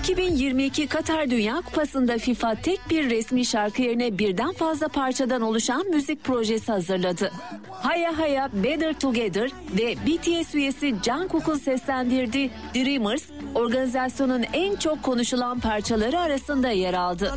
2022 Katar Dünya Kupası'nda FIFA tek bir resmi şarkı yerine birden fazla parçadan oluşan müzik projesi hazırladı. Haya Haya Better Together ve BTS üyesi Jungkook'un seslendirdiği Dreamers, organizasyonun en çok konuşulan parçaları arasında yer aldı.